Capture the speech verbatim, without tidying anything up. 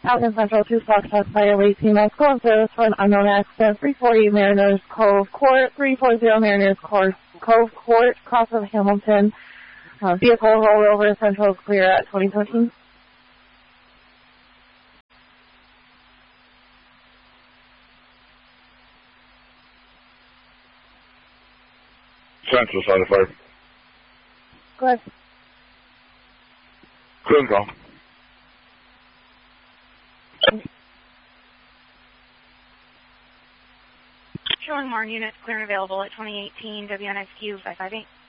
Falcon Central two Foxtrot Fire Lake Female School Service for an unknown accident, three forty Mariners Cove Court, three forty Mariners Cove, Cove Court, cross of Hamilton. Uh, vehicle rollover, Central clear at twenty thirteen. Central side of fire. Go ahead. Clear go. Showing more units clear and available at twenty eighteen W N X Q five five eight.